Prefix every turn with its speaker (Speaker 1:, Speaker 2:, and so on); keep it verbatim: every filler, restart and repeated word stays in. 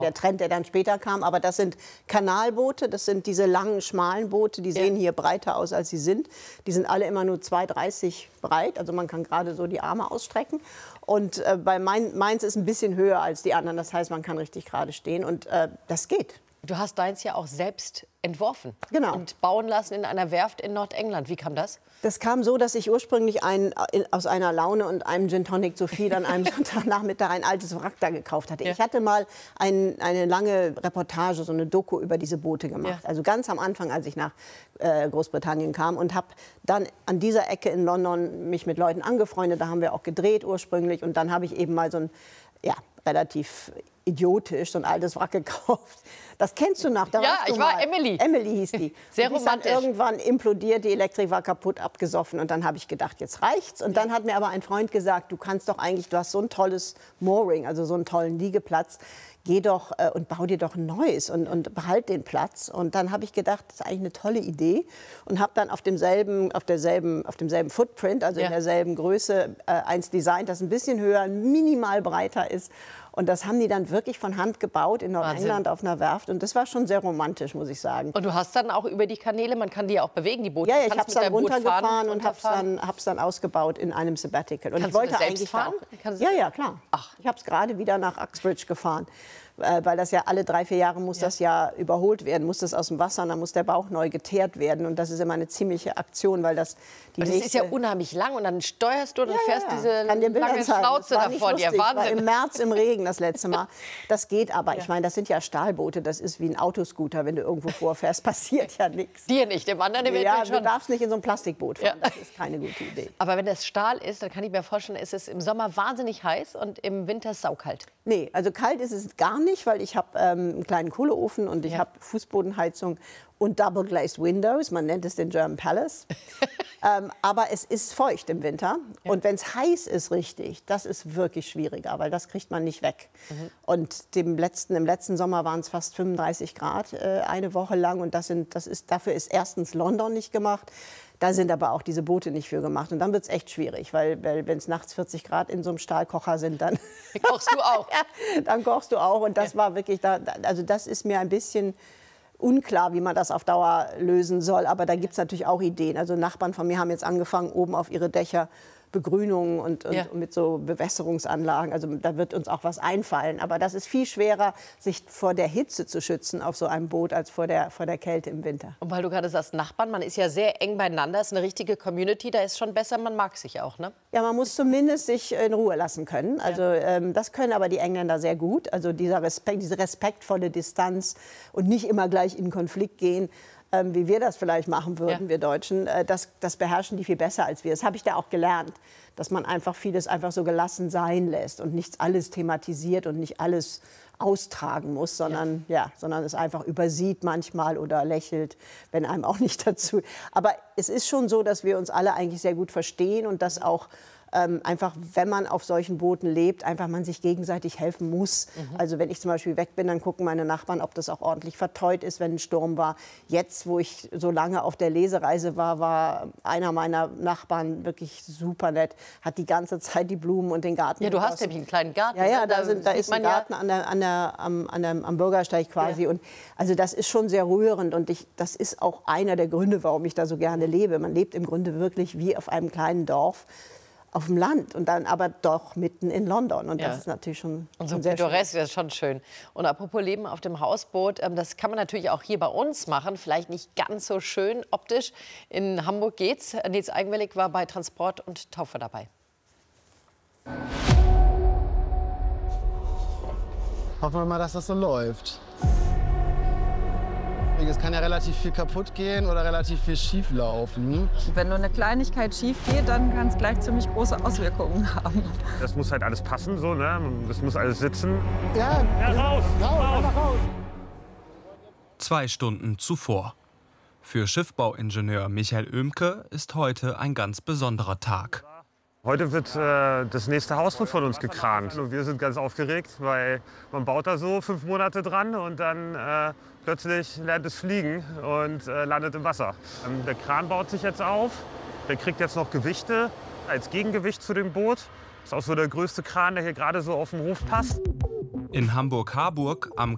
Speaker 1: Der Trend, der dann später kam, aber das sind Kanalboote, das sind diese langen, schmalen Boote, die sehen hier breiter aus, als sie sind. Die sind alle immer nur zwei Meter dreißig breit, also man kann gerade so die Arme ausstrecken. Und äh, bei mein, meins ist ein bisschen höher als die anderen, das heißt, man kann richtig gerade stehen und äh, das geht.
Speaker 2: Du hast deins ja auch selbst entworfen
Speaker 1: genau.
Speaker 2: und bauen lassen in einer Werft in Nordengland. Wie kam das?
Speaker 1: Das kam so, dass ich ursprünglich ein, in, aus einer Laune und einem Gin Tonic Sophie dann einem Sonntagnachmittag ein altes Wrack da gekauft hatte. Ja. Ich hatte mal ein, eine lange Reportage, so eine Doku über diese Boote gemacht. Ja. Also ganz am Anfang, als ich nach äh, Großbritannien kam und habe dann an dieser Ecke in London mich mit Leuten angefreundet. Da haben wir auch gedreht ursprünglich und dann habe ich eben mal so ein, ja, relativ idiotisch so ein altes Wrack gekauft. Das kennst du noch. Da
Speaker 2: ja,
Speaker 1: du
Speaker 2: ich war
Speaker 1: mal.
Speaker 2: Emily.
Speaker 1: Emily hieß die.
Speaker 2: Sehr
Speaker 1: und die
Speaker 2: romantisch.
Speaker 1: Ist dann irgendwann implodiert, die Elektrik war kaputt, abgesoffen. Und dann habe ich gedacht, jetzt reicht's. Und dann hat mir aber ein Freund gesagt, du kannst doch eigentlich, du hast so ein tolles Mooring, also so einen tollen Liegeplatz. Geh doch äh, und bau dir doch ein neues und, und behalt den Platz. Und dann habe ich gedacht, das ist eigentlich eine tolle Idee. Und habe dann auf demselben, auf derselben, auf demselben Footprint, also ja. in derselben Größe, äh, eins designt, das ein bisschen höher, minimal breiter ist. Und das haben die dann wirklich von Hand gebaut in Nordengland auf einer Werft. Und das war schon sehr romantisch, muss ich sagen.
Speaker 2: Und du hast dann auch über die Kanäle, man kann die ja auch bewegen, die Boote.
Speaker 1: Ja, ja, ich habe es dann runtergefahren
Speaker 2: fahren,
Speaker 1: und habe es dann, dann ausgebaut in einem Sabbatical. Und
Speaker 2: Kannst
Speaker 1: ich wollte
Speaker 2: du das selbst
Speaker 1: eigentlich
Speaker 2: fahren?
Speaker 1: Auch, ja, ja, klar. Ach. Ich habe es gerade wieder nach Uxbridge gefahren. Weil das ja alle drei, vier Jahre muss ja. das ja überholt werden, muss das aus dem Wasser, und dann muss der Bauch neu geteert werden. Und das ist immer eine ziemliche Aktion, weil das die
Speaker 2: das
Speaker 1: nächste...
Speaker 2: ist ja unheimlich lang und dann steuerst du und
Speaker 1: ja,
Speaker 2: fährst
Speaker 1: ja.
Speaker 2: diese
Speaker 1: Kann dir
Speaker 2: lange Schnauze da vor dir. Wahnsinn.
Speaker 1: War im März im Regen das letzte Mal. Das geht aber. Ja. Ich meine, das sind ja Stahlboote, das ist wie ein Autoscooter. Wenn du irgendwo vorfährst, passiert ja nichts.
Speaker 2: Dir nicht, dem anderen eventuell
Speaker 1: ja,
Speaker 2: schon.
Speaker 1: Du darfst nicht in so ein Plastikboot fahren,
Speaker 2: ja.
Speaker 1: das ist keine gute Idee.
Speaker 2: Aber wenn das Stahl ist, dann kann ich mir vorstellen, ist es im Sommer wahnsinnig heiß und im Winter saukalt.
Speaker 1: Nee, also kalt ist es gar nicht, weil ich habe ähm, einen kleinen Kohleofen und ich
Speaker 2: ja.
Speaker 1: habe Fußbodenheizung und Double Glazed Windows. Man nennt es den German Palace. ähm, aber es ist feucht im Winter. Ja. Und wenn es heiß ist richtig, das ist wirklich schwieriger, weil das kriegt man nicht weg. Mhm. Und dem letzten, im letzten Sommer waren es fast fünfunddreißig Grad äh, eine Woche lang. Und das sind, das ist, dafür ist erstens London nicht gemacht. Da sind aber auch diese Boote nicht für gemacht. Und dann wird es echt schwierig, weil, weil wenn es nachts vierzig Grad in so einem Stahlkocher sind, dann
Speaker 2: kochst du auch.
Speaker 1: ja, dann kochst du auch. Und das ja. war wirklich, da, also das ist mir ein bisschen unklar, wie man das auf Dauer lösen soll. Aber da gibt es natürlich auch Ideen. Also Nachbarn von mir haben jetzt angefangen, oben auf ihre Dächer Begrünungen und, und ja. mit so Bewässerungsanlagen. Also da wird uns auch was einfallen. Aber das ist viel schwerer, sich vor der Hitze zu schützen auf so einem Boot, als vor der, vor der Kälte im Winter.
Speaker 2: Und weil du gerade sagst, Nachbarn, man ist ja sehr eng beieinander, ist eine richtige Community, da ist schon besser, man mag sich auch, ne?
Speaker 1: Ja, man muss zumindest sich in Ruhe lassen können. Also ja. ähm, das können aber die Engländer sehr gut. Also dieser Respekt, diese respektvolle Distanz und nicht immer gleich in Konflikt gehen, Ähm, wie wir das vielleicht machen würden, ja. wir Deutschen, äh, das, das beherrschen die viel besser als wir. Das habe ich da auch gelernt, dass man einfach vieles einfach so gelassen sein lässt und nicht alles thematisiert und nicht alles austragen muss, sondern, ja. Ja, sondern es einfach übersieht manchmal oder lächelt, wenn einem auch nicht dazu. Aber es ist schon so, dass wir uns alle eigentlich sehr gut verstehen und dass auch Ähm, einfach, wenn man auf solchen Booten lebt, einfach man sich gegenseitig helfen muss. Mhm. Also wenn ich zum Beispiel weg bin, dann gucken meine Nachbarn, ob das auch ordentlich verteut ist, wenn ein Sturm war. Jetzt, wo ich so lange auf der Lesereise war, war einer meiner Nachbarn wirklich super nett, hat die ganze Zeit die Blumen und den Garten.
Speaker 2: Ja, du hast nämlich einen kleinen Garten.
Speaker 1: Ja, ja, da, sind, da ist ein Garten ja an der, an der, am, an der, am Bürgersteig quasi. Ja. Und also das ist schon sehr rührend und ich, das ist auch einer der Gründe, warum ich da so gerne lebe. Man lebt im Grunde wirklich wie auf einem kleinen Dorf. Auf dem Land und dann aber doch mitten in London. Und ja. das ist natürlich schon,
Speaker 2: und so
Speaker 1: schon sehr
Speaker 2: pittoresk, das ist schon schön. Und apropos Leben auf dem Hausboot, das kann man natürlich auch hier bei uns machen. Vielleicht nicht ganz so schön optisch. In Hamburg geht's. Nils Eigenwillig war bei Transport und Taufe dabei.
Speaker 3: Hoffen wir mal, dass das so läuft. Es kann ja relativ viel kaputt gehen oder relativ viel schief laufen.
Speaker 4: Wenn nur eine Kleinigkeit schief geht, dann kann es gleich ziemlich große Auswirkungen haben.
Speaker 5: Das muss halt alles passen, so, ne? Das muss alles sitzen.
Speaker 3: Ja,
Speaker 5: ja raus, raus, raus!
Speaker 6: Zwei Stunden zuvor. Für Schiffbauingenieur Michael Oehmke ist heute ein ganz besonderer Tag.
Speaker 5: Heute wird äh, das nächste Hausboot von uns gekrant. Und wir sind ganz aufgeregt, weil man baut da so fünf Monate dran und dann äh, plötzlich lernt es fliegen und äh, landet im Wasser. Ähm, der Kran baut sich jetzt auf. Der kriegt jetzt noch Gewichte als Gegengewicht zu dem Boot. Das ist auch so der größte Kran, der hier gerade so auf dem Hof passt.
Speaker 6: In Hamburg-Harburg am